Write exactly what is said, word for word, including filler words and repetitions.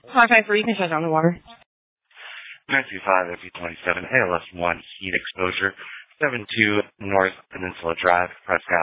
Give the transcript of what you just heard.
five five three, you can shut down the water. nine two five F E twenty-seven, A L S one, heat exposure, seven two North Peninsula Drive, Prescott.